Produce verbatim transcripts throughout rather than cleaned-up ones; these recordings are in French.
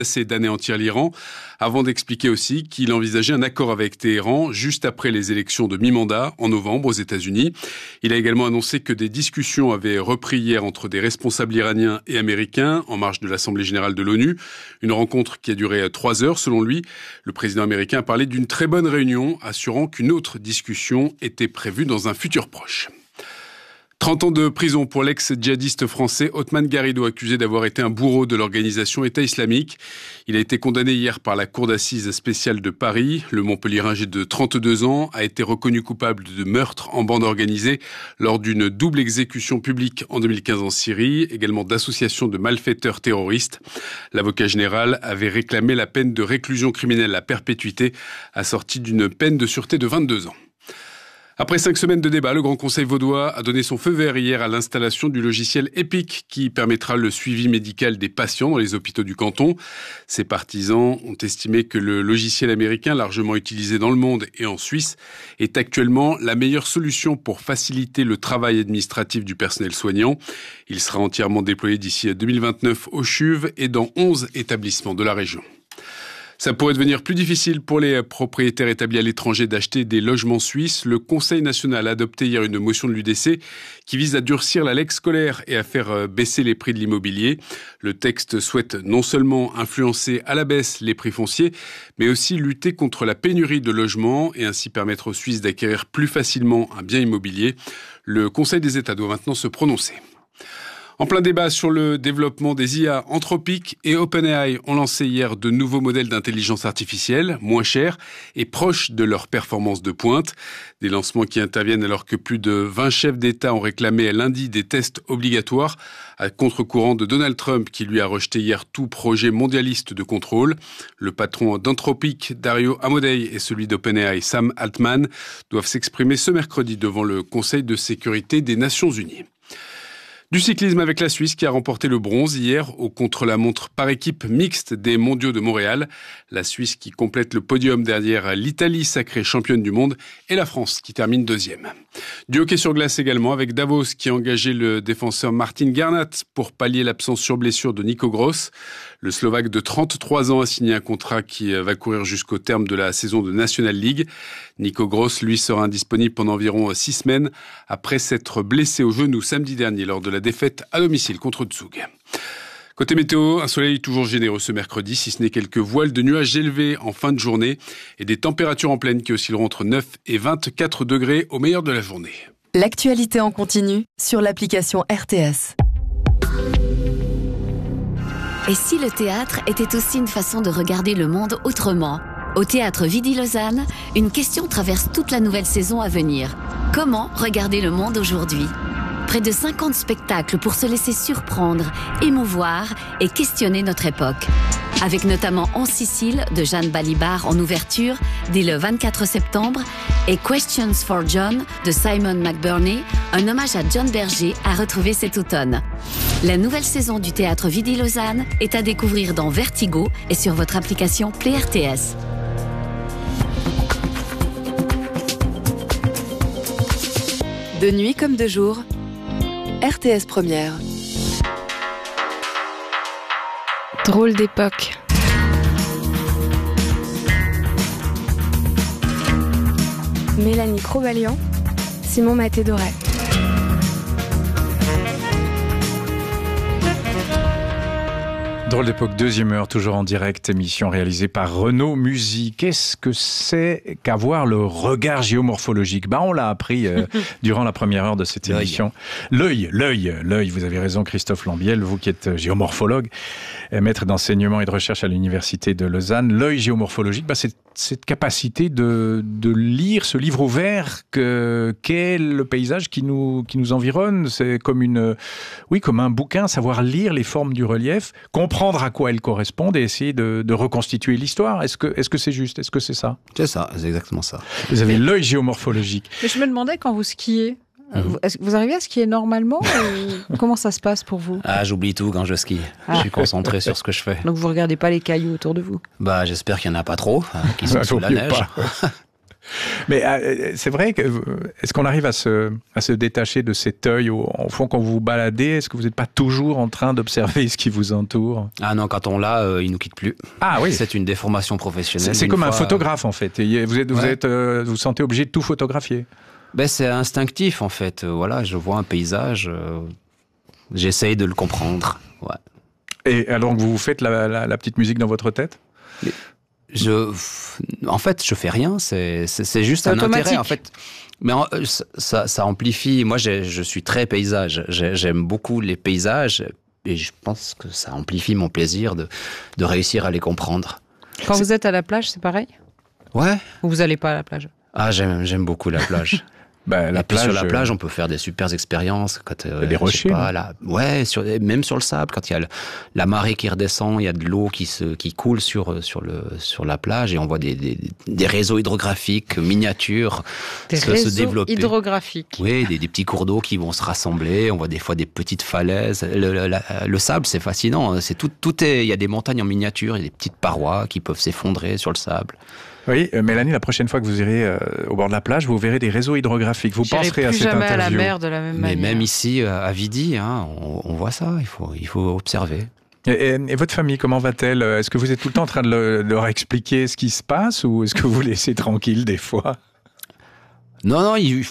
C'est d'anéantir l'Iran, avant d'expliquer aussi qu'il envisageait un accord avec Téhéran juste après les élections de mi-mandat en novembre aux États-Unis. Il a également annoncé que des discussions avaient repris hier entre des responsables iraniens et américains en marge de l'Assemblée générale de l'ONU. Une rencontre qui a duré trois heures selon lui. Le président américain a parlé d'une très bonne réunion, assurant qu'une autre discussion était prévue dans un futur proche. trente ans de prison pour l'ex-djihadiste français Othman Garrido, accusé d'avoir été un bourreau de l'organisation État islamique. Il a été condamné hier par la cour d'assises spéciale de Paris. Le Montpellierin âgé de trente-deux ans a été reconnu coupable de meurtre en bande organisée lors d'une double exécution publique en deux mille quinze en Syrie, également d'association de malfaiteurs terroristes. L'avocat général avait réclamé la peine de réclusion criminelle à perpétuité, assortie d'une peine de sûreté de vingt-deux ans. Après cinq semaines de débat, le Grand Conseil vaudois a donné son feu vert hier à l'installation du logiciel EPIC qui permettra le suivi médical des patients dans les hôpitaux du canton. Ses partisans ont estimé que le logiciel américain, largement utilisé dans le monde et en Suisse, est actuellement la meilleure solution pour faciliter le travail administratif du personnel soignant. Il sera entièrement déployé d'ici deux mille vingt-neuf au CHUV et dans onze établissements de la région. Ça pourrait devenir plus difficile pour les propriétaires établis à l'étranger d'acheter des logements suisses. Le Conseil national a adopté hier une motion de l'U D C qui vise à durcir la lec scolaire et à faire baisser les prix de l'immobilier. Le texte souhaite non seulement influencer à la baisse les prix fonciers, mais aussi lutter contre la pénurie de logements et ainsi permettre aux Suisses d'acquérir plus facilement un bien immobilier. Le Conseil des États doit maintenant se prononcer. En plein débat sur le développement des I A, Anthropic et OpenAI ont lancé hier de nouveaux modèles d'intelligence artificielle, moins chers et proches de leur performance de pointe. Des lancements qui interviennent alors que plus de vingt chefs d'État ont réclamé lundi des tests obligatoires, à contre-courant de Donald Trump qui lui a rejeté hier tout projet mondialiste de contrôle. Le patron d'Anthropic, Dario Amodei, et celui d'OpenAI, Sam Altman, doivent s'exprimer ce mercredi devant le Conseil de sécurité des Nations Unies. Du cyclisme avec la Suisse qui a remporté le bronze hier au contre-la-montre par équipe mixte des mondiaux de Montréal. La Suisse qui complète le podium derrière l'Italie sacrée championne du monde et la France qui termine deuxième. Du hockey sur glace également avec Davos qui a engagé le défenseur Martin Garnat pour pallier l'absence sur blessure de Nico Gross. Le Slovaque de trente-trois ans a signé un contrat qui va courir jusqu'au terme de la saison de National League. Nico Gross, lui, sera indisponible pendant environ six semaines après s'être blessé au genou samedi dernier lors de la défaite à domicile contre Zug. Côté météo, un soleil toujours généreux ce mercredi, si ce n'est quelques voiles de nuages élevés en fin de journée et des températures en pleine qui oscilleront entre neuf et vingt-quatre degrés au meilleur de la journée. L'actualité en continu sur l'application R T S. Et si le théâtre était aussi une façon de regarder le monde autrement ? Au Théâtre Vidy-Lausanne, une question traverse toute la nouvelle saison à venir. Comment regarder le monde aujourd'hui ? Près de cinquante spectacles pour se laisser surprendre, émouvoir et questionner notre époque. Avec notamment En Sicile de Jeanne Balibar en ouverture dès le vingt-quatre septembre et Questions for John de Simon McBurney, un hommage à John Berger à retrouver cet automne. La nouvelle saison du Théâtre Vidy-Lausanne est à découvrir dans Vertigo et sur votre application Play R T S. De nuit comme de jour, R T S Première. Drôle d'époque. Mélanie Crobalian, Simon Maté-Doré. Drôle d'époque, deuxième heure, toujours en direct, émission réalisée par Renaud Musique. Qu'est-ce que c'est qu'avoir le regard géomorphologique ? Bah, on l'a appris euh, durant la première heure de cette émission. L'œil, l'œil, l'œil, vous avez raison Christophe Lambiel, vous qui êtes géomorphologue, maître d'enseignement et de recherche à l'université de Lausanne. L'œil géomorphologique, bah, c'est cette capacité de, de lire ce livre ouvert que, qu'est le paysage qui nous, qui nous environne. C'est comme une, oui, comme un bouquin, savoir lire les formes du relief, comprendre à quoi elles correspondent et essayer de, de reconstituer l'histoire. Est-ce que, est-ce que c'est juste ? Est-ce que c'est ça ? C'est ça, c'est exactement ça. Vous avez l'œil géomorphologique. Mais je me demandais, quand vous skiez, Mmh. Est-ce que vous arrivez à skier normalement ou comment ça se passe pour vous ? Ah, j'oublie tout quand je skie. Ah. Je suis concentré sur ce que je fais. Donc vous regardez pas les cailloux autour de vous ? Bah, j'espère qu'il y en a pas trop, euh, qui sont sous la neige. Mais euh, c'est vrai que est-ce qu'on arrive à se, à se détacher de cet œil au, au fond quand vous vous baladez? Est-ce que vous n'êtes pas toujours en train d'observer ce qui vous entoure? Ah non, quand on l'a, euh, il nous quitte plus. Ah oui. C'est une déformation professionnelle. C'est, c'est comme fois... un photographe en fait. Et vous êtes, vous, ouais. êtes, euh, vous vous sentez obligé de tout photographier? Ben, c'est instinctif en fait. Euh, voilà, je vois un paysage, euh, j'essaye de le comprendre. Ouais. Et alors que vous faites la, la, la petite musique dans votre tête? Mais je, en fait, je fais rien. C'est, c'est, c'est juste c'est un automatique. intérêt en fait. Mais en, ça, ça amplifie. Moi, j'ai, je suis très paysage. J'ai, j'aime beaucoup les paysages et je pense que ça amplifie mon plaisir de, de réussir à les comprendre. Quand c'est... vous êtes à la plage, c'est pareil? Ouais. Ou vous n'allez pas à la plage? Ah, j'aime, j'aime beaucoup la plage. Ben, la et puis plage, sur la plage, on peut faire des super expériences. Quand, euh, des rochers, pas, là, ouais, sur, même sur le sable, quand il y a le, la marée qui redescend, il y a de l'eau qui, se, qui coule sur, sur, le, sur la plage et on voit des, des, des réseaux hydrographiques miniatures des se, réseaux se développer. hydrographiques. Oui, des, des petits cours d'eau qui vont se rassembler. On voit des fois des petites falaises. Le, le, la, le sable, c'est fascinant. C'est tout, tout est, il y a des montagnes en miniature, il y a des petites parois qui peuvent s'effondrer sur le sable. Oui, euh, Mélanie, la prochaine fois que vous irez euh, au bord de la plage, vous verrez des réseaux hydrographiques. Vous J'irai penserez à plus cette jamais interview. à la mer de la même Mais manière. même ici, à Vidi, hein, on, on voit ça. Il faut, il faut observer. Et, et, et votre famille, comment va-t-elle? Est-ce que vous êtes tout le temps en train de, le, de leur expliquer ce qui se passe ou est-ce que vous laissez tranquille des fois? Non, non, il...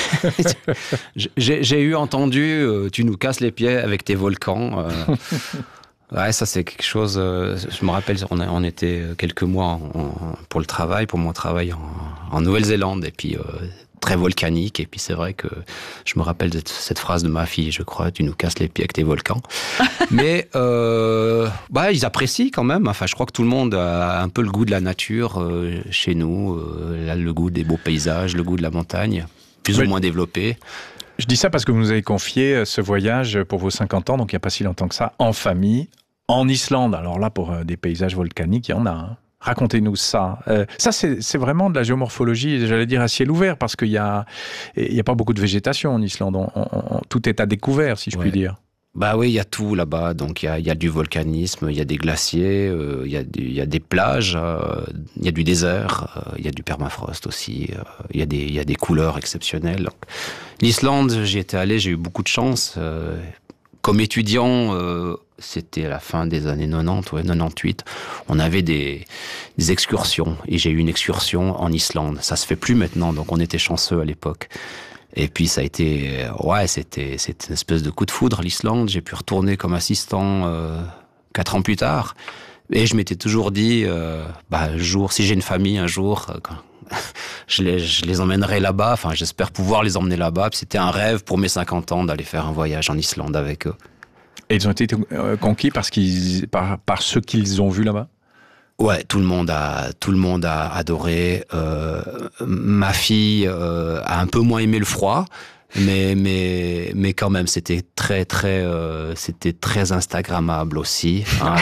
j'ai, j'ai eu entendu euh, tu nous casses les pieds avec tes volcans. Euh... Ouais, ça c'est quelque chose. Euh, je me rappelle, on, a, on était quelques mois en, en, pour le travail, pour mon travail en, en Nouvelle-Zélande, et puis euh, très volcanique. Et puis c'est vrai que je me rappelle de cette phrase de ma fille, je crois, tu nous casses les pieds avec tes volcans. Mais euh, bah ils apprécient quand même. Enfin, je crois que tout le monde a un peu le goût de la nature euh, chez nous, euh, là, le goût des beaux paysages, le goût de la montagne, plus oui. ou moins développé. Je dis ça parce que vous nous avez confié ce voyage pour vos cinquante ans, donc il n'y a pas si longtemps que ça, en famille, en Islande. Alors là, pour des paysages volcaniques, il y en a. Hein. Racontez-nous ça. Euh, ça, c'est, c'est vraiment de la géomorphologie, j'allais dire à ciel ouvert, parce qu'il n'y a, il y a pas beaucoup de végétation en Islande. On, on, on, tout est à découvert, si je ouais. puis dire. Bah oui, il y a tout là-bas. Donc il y a, y a du volcanisme, il y a des glaciers, euh, il y a, y a des plages, il euh, y a du désert, il euh, y a du permafrost aussi. Il euh, y a des, il y a des couleurs exceptionnelles. Donc, l'Islande, j'y étais allé, j'ai eu beaucoup de chance. Euh, comme étudiant, euh, c'était à la fin des années quatre-vingt-dix, ouais, quatre-vingt-dix-huit. On avait des, des excursions et j'ai eu une excursion en Islande. Ça se fait plus maintenant, donc on était chanceux à l'époque. Et puis ça a été, ouais, c'était, c'était une espèce de coup de foudre, l'Islande. J'ai pu retourner comme assistant euh, quatre ans plus tard. Et je m'étais toujours dit, euh, bah, un jour, si j'ai une famille, un jour, euh, quand je, les, je les emmènerai là-bas. Enfin, j'espère pouvoir les emmener là-bas. Puis c'était un rêve pour mes cinquante ans d'aller faire un voyage en Islande avec eux. Et ils ont été conquis parce qu'ils, par, par ce qu'ils ont vu là-bas? Ouais, tout le monde a, tout le monde a adoré. Euh, ma fille euh, a un peu moins aimé le froid, mais mais mais quand même, c'était très très, euh, c'était très instagrammable aussi. Hein,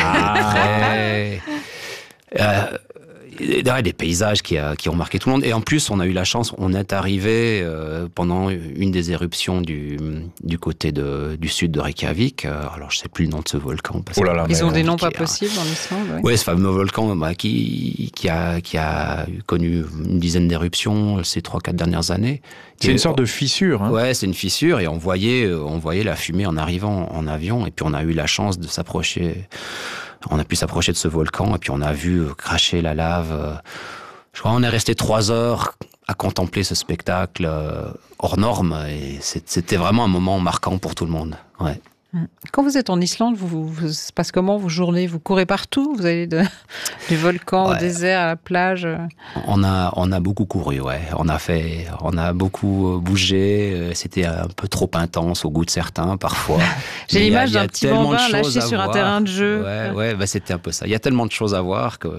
très, euh, des paysages qui, a, qui ont marqué tout le monde. Et en plus, on a eu la chance, on est arrivé euh, pendant une des éruptions du, du côté de, du sud de Reykjavik. Euh, alors, je ne sais plus le nom de ce volcan. Parce oh là là, ils ont des noms pas a, possibles en Islande. Oui, ouais, ce fameux volcan bah, qui, qui, a, qui a connu une dizaine d'éruptions ces trois quatre dernières années. C'est et, une sorte de fissure. Hein. Ouais, c'est une fissure. Et on voyait, on voyait la fumée en arrivant en avion. Et puis, on a eu la chance de s'approcher... On a pu s'approcher de ce volcan et puis on a vu cracher la lave. Je crois qu'on est resté trois heures à contempler ce spectacle hors norme et c'était vraiment un moment marquant pour tout le monde. Ouais. Quand vous êtes en Islande, vous, vous se passe comment vos journées? Vous courez partout? Vous allez de, du volcan ouais. au désert à la plage? On a, on a beaucoup couru, ouais. On a fait, on a beaucoup bougé. C'était un peu trop intense au goût de certains parfois. J'ai Mais l'image d'un petit bambin lâché sur un terrain de jeu. Ouais, ouais, bah c'était un peu ça. Il y a tellement de choses à voir que,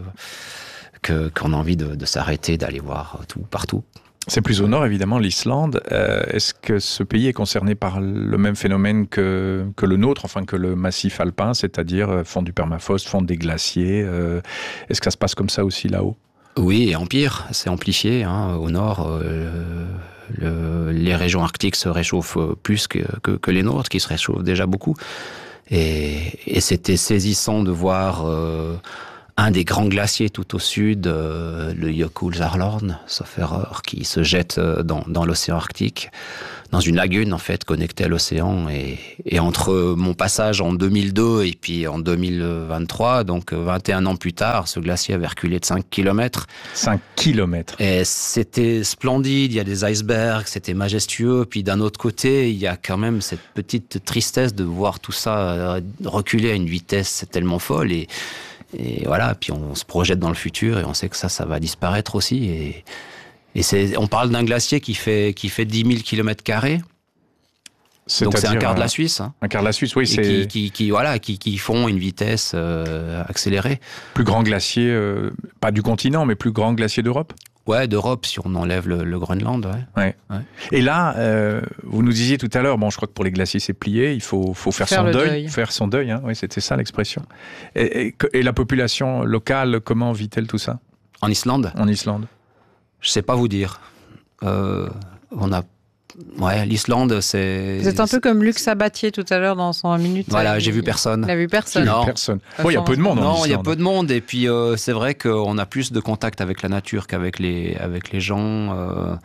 que qu'on a envie de, de s'arrêter, d'aller voir tout partout. C'est plus au nord, évidemment, l'Islande. Euh, est-ce que ce pays est concerné par le même phénomène que, que le nôtre, enfin que le massif alpin, c'est-à-dire fonte du permafrost, fonte des glaciers euh, Est-ce que ça se passe comme ça aussi là-haut? Oui, et en pire, c'est amplifié. Hein, au nord, euh, le, les régions arctiques se réchauffent plus que, que, que les nôtres, qui se réchauffent déjà beaucoup. Et, et c'était saisissant de voir... Euh, un des grands glaciers tout au sud, euh, le Jökulsárlón, sauf erreur, qui se jette dans, dans l'océan Arctique, dans une lagune en fait connectée à l'océan. Et, et entre mon passage en deux mille deux et puis en deux mille vingt-trois, donc vingt et un ans plus tard, ce glacier avait reculé de cinq kilomètres. cinq kilomètres. Et c'était splendide, il y a des icebergs, c'était majestueux. Puis d'un autre côté, il y a quand même cette petite tristesse de voir tout ça reculer à une vitesse tellement folle. Et, et voilà, puis on se projette dans le futur et on sait que ça, ça va disparaître aussi. Et, et c'est, on parle d'un glacier qui fait, qui fait dix mille kilomètres carrés. Donc c'est un quart de la Suisse. Hein. Un quart de la Suisse, oui. Et c'est qui, qui, qui, voilà, qui, qui font une vitesse euh, accélérée. Plus grand glacier, euh, pas du continent, mais plus grand glacier d'Europe. Ouais, d'Europe, si on enlève le, le Groenland. Ouais. Ouais. Ouais. Et là, euh, vous nous disiez tout à l'heure, bon, je crois que pour les glaciers c'est plié, il faut, faut faire, Faire son le deuil, deuil. faire son deuil. Hein. Oui, c'était ça l'expression. Et, et, et la population locale, comment vit-elle tout ça En Islande, en Islande? je sais pas vous dire. Euh, on a, ouais, l'Islande, c'est. Vous êtes un peu comme Luc Sabatier tout à l'heure dans cent minutes. Voilà, il- j'ai vu personne. Il n'a vu personne. Non. Personne. Bon, il y a peu de monde en Non, Islande. il y a peu de monde et puis euh, c'est vrai qu'on a plus de contact avec la nature qu'avec les avec les gens. Euh,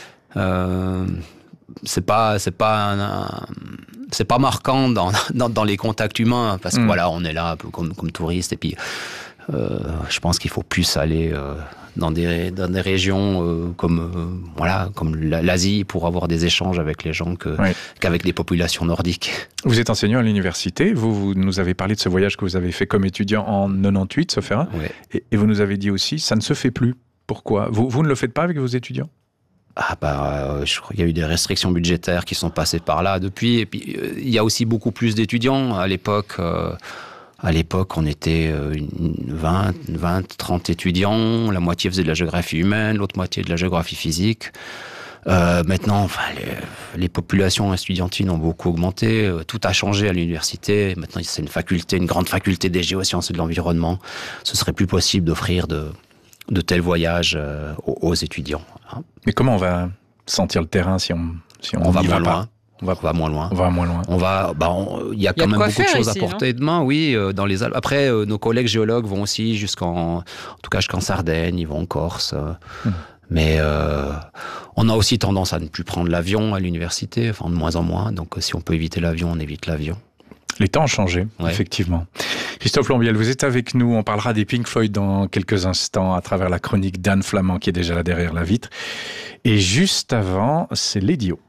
euh, c'est pas c'est pas un, un- c'est pas marquant dans, dans dans les contacts humains parce que Mm. voilà, on est là un peu comme comme touriste et puis euh, je pense qu'il faut plus aller euh, dans des dans des régions euh, comme euh, voilà comme la- l'Asie pour avoir des échanges avec les gens que Oui. qu'avec des populations nordiques. Vous êtes enseignant à l'université, vous, vous nous avez parlé de ce voyage que vous avez fait comme étudiant en quatre-vingt-dix, sauf erreur, Ouais. et, et vous nous avez dit aussi, ça ne se fait plus. Pourquoi vous, vous ne le faites pas avec vos étudiants? Ah bah, euh, je crois qu'il y a eu des restrictions budgétaires qui sont passées par là depuis. Et puis, euh, il y a aussi beaucoup plus d'étudiants. À l'époque, euh, à l'époque, on était euh, une vingt, vingt, trente étudiants. La moitié faisait de la géographie humaine, l'autre moitié de la géographie physique. Euh, maintenant, enfin, les, les populations estudiantines ont beaucoup augmenté. Euh, Tout a changé à l'université. Maintenant, c'est une faculté, une grande faculté des géosciences et de l'environnement. Ce serait plus possible d'offrir de, de tels voyages euh, aux, aux étudiants. Hein. Mais comment on va sentir le terrain si on si on, On va n'y moins va pas loin. On va, On va moins loin. on va moins loin. On va, bah, on- il y a Il y a quand de même quoi beaucoup de faire choses ici, à portée de main, oui, euh, dans les Alpes. Après, euh, nos collègues géologues vont aussi jusqu'en, en tout cas jusqu'en Sardaigne, ils vont en Corse. euh, Mmh. Mais euh, on a aussi tendance à ne plus prendre l'avion à l'université, enfin de moins en moins. Donc, euh, si on peut éviter l'avion, on évite l'avion. Les temps ont changé, Ouais. effectivement. Christophe Lombiel, vous êtes avec nous. On parlera des Pink Floyd dans quelques instants à travers la chronique d'Anne Flamand qui est déjà là derrière la vitre. Et juste avant, c'est Lédio.